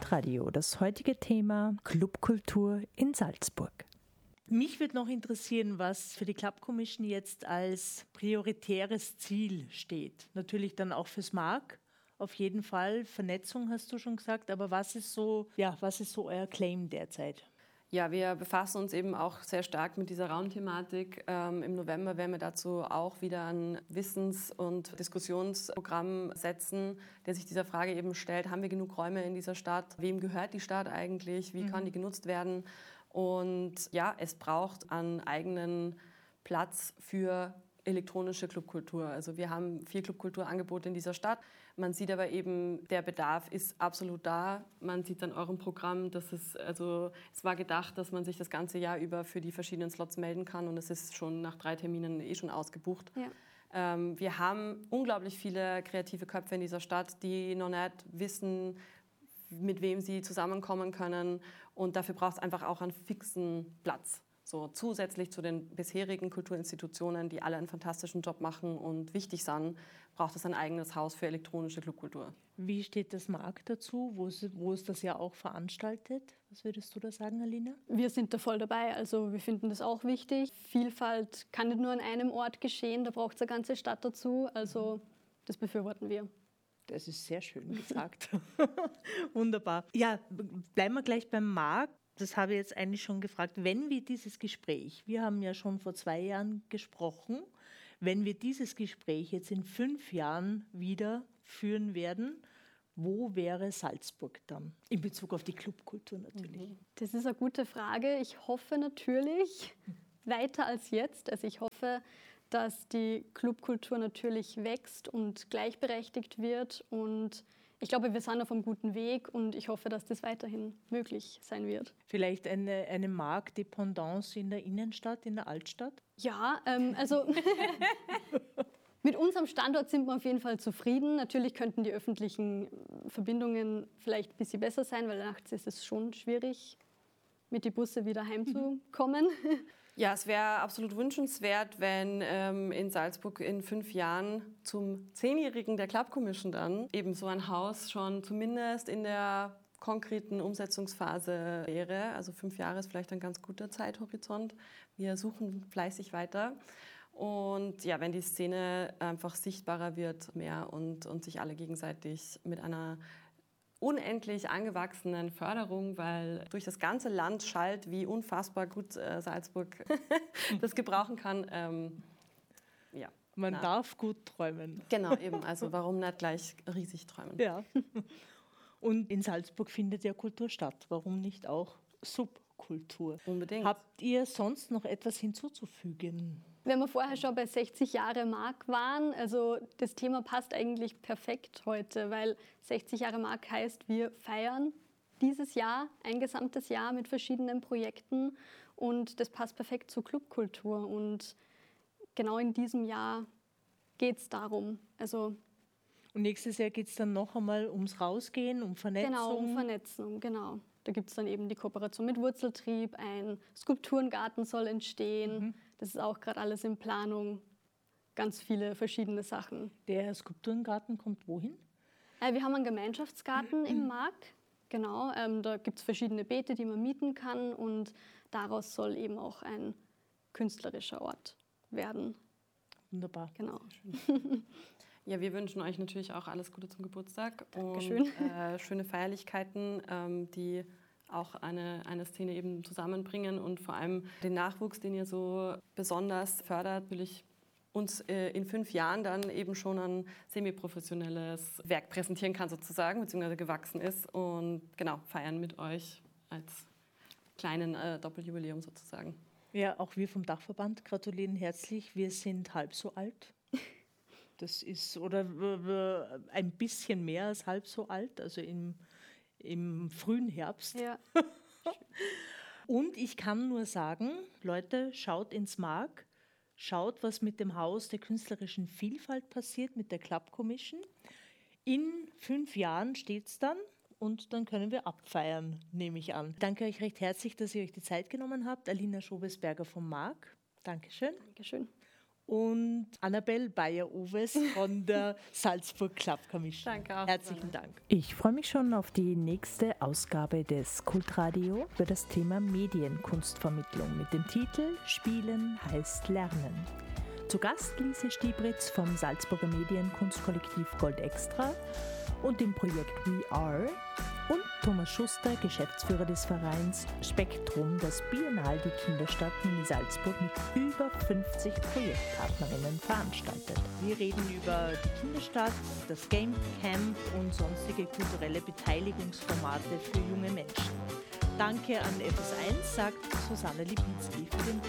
Sportradio. Das heutige Thema Clubkultur in Salzburg. Mich würde noch interessieren, was für die Club Commission jetzt als prioritäres Ziel steht. Natürlich dann auch fürs MAG, auf jeden Fall. Vernetzung hast du schon gesagt, aber was ist so euer Claim derzeit? Ja, wir befassen uns eben auch sehr stark mit dieser Raumthematik. Im November werden wir dazu auch wieder ein Wissens- und Diskussionsprogramm setzen, der sich dieser Frage eben stellt, haben wir genug Räume in dieser Stadt? Wem gehört die Stadt eigentlich? Wie kann die genutzt werden? Und ja, es braucht einen eigenen Platz für elektronische Clubkultur. Also wir haben 4 Clubkulturangebote in dieser Stadt. Man sieht aber eben, der Bedarf ist absolut da. Man sieht an eurem Programm, dass es war gedacht, dass man sich das ganze Jahr über für die verschiedenen Slots melden kann und es ist schon nach 3 Terminen schon ausgebucht. Ja. Wir haben unglaublich viele kreative Köpfe in dieser Stadt, die noch nicht wissen, mit wem sie zusammenkommen können und dafür braucht es einfach auch einen fixen Platz. So zusätzlich zu den bisherigen Kulturinstitutionen, die alle einen fantastischen Job machen und wichtig sind, braucht es ein eigenes Haus für elektronische Clubkultur. Wie steht das MAG dazu, wo es das ja auch veranstaltet? Was würdest du da sagen, Alina? Wir sind da voll dabei, also wir finden das auch wichtig. Vielfalt kann nicht nur an einem Ort geschehen, da braucht es eine ganze Stadt dazu, also das befürworten wir. Das ist sehr schön gesagt. Wunderbar. Ja, bleiben wir gleich beim MAG. Das habe ich jetzt eigentlich schon gefragt. Wenn wir dieses Gespräch, wir haben ja schon vor 2 Jahren gesprochen, wenn wir dieses Gespräch jetzt in 5 Jahren wieder führen werden, wo wäre Salzburg dann? In Bezug auf die Clubkultur natürlich. Das ist eine gute Frage. Ich hoffe natürlich weiter als jetzt. Also ich hoffe, dass die Clubkultur natürlich wächst und gleichberechtigt wird und ich glaube, wir sind auf einem guten Weg und ich hoffe, dass das weiterhin möglich sein wird. Vielleicht eine Marktdependance in der Innenstadt, in der Altstadt? Ja, also mit unserem Standort sind wir auf jeden Fall zufrieden. Natürlich könnten die öffentlichen Verbindungen vielleicht ein bisschen besser sein, weil nachts ist es schon schwierig, mit den Bussen wieder heimzukommen. Ja, es wäre absolut wünschenswert, wenn in Salzburg in 5 Jahren zum 10-Jährigen der Club Commission dann eben so ein Haus schon zumindest in der konkreten Umsetzungsphase wäre. Also 5 Jahre ist vielleicht ein ganz guter Zeithorizont. Wir suchen fleißig weiter. Und ja, wenn die Szene einfach sichtbarer wird mehr und sich alle gegenseitig mit einer unendlich angewachsenen Förderung, weil durch das ganze Land schallt, wie unfassbar gut Salzburg das gebrauchen kann. Ja. Man darf gut träumen. Genau, eben. Also warum nicht gleich riesig träumen? Ja. Und in Salzburg findet ja Kultur statt. Warum nicht auch Subkultur? Unbedingt. Habt ihr sonst noch etwas hinzuzufügen? Wenn wir vorher schon bei 60 Jahre MAG waren, also das Thema passt eigentlich perfekt heute, weil 60 Jahre MAG heißt, wir feiern dieses Jahr, ein gesamtes Jahr mit verschiedenen Projekten und das passt perfekt zur Clubkultur und genau in diesem Jahr geht es darum. Also und nächstes Jahr geht es dann noch einmal ums Rausgehen, um Vernetzung? Genau, um Vernetzung, genau. Da gibt es dann eben die Kooperation mit Wurzeltrieb, ein Skulpturengarten soll entstehen. Das ist auch gerade alles in Planung. Ganz viele verschiedene Sachen. Der Skulpturengarten kommt wohin? Wir haben einen Gemeinschaftsgarten im MAG. Genau, da gibt es verschiedene Beete, die man mieten kann. Und daraus soll eben auch ein künstlerischer Ort werden. Wunderbar. Genau. Ja, wir wünschen euch natürlich auch alles Gute zum Geburtstag. Dankeschön. Und schöne Feierlichkeiten, die auch eine Szene eben zusammenbringen und vor allem den Nachwuchs, den ihr so besonders fördert, will ich uns in 5 Jahren dann eben schon ein semi-professionelles Werk präsentieren kann sozusagen, beziehungsweise gewachsen ist und genau, feiern mit euch als kleinen Doppeljubiläum sozusagen. Ja, auch wir vom Dachverband gratulieren herzlich. Wir sind halb so alt. Das ist oder ein bisschen mehr als halb so alt, also im frühen Herbst. Ja. Und ich kann nur sagen, Leute, schaut ins MAG, schaut, was mit dem Haus der künstlerischen Vielfalt passiert, mit der Club Commission. In 5 Jahren steht es dann und dann können wir abfeiern, nehme ich an. Danke euch recht herzlich, dass ihr euch die Zeit genommen habt. Alina Schobesberger vom MAG. Dankeschön. Dankeschön. und Annabel Bayer-Uwes von der Salzburg Club Commission. Danke auch. Herzlichen Dank. Ich freue mich schon auf die nächste Ausgabe des Kultradio über das Thema Medienkunstvermittlung mit dem Titel Spielen heißt Lernen. Zu Gast Lise Stiebritz vom Salzburger Medienkunstkollektiv Gold Extra und dem Projekt We Are und Thomas Schuster, Geschäftsführer des Vereins Spektrum, das Biennale die Kinderstadt Mini Salzburg mit über 50 Projektpartnerinnen veranstaltet. Wir reden über die Kinderstadt, das Game Camp und sonstige kulturelle Beteiligungsformate für junge Menschen. Danke an FS1, sagt Susanne Lipinski für den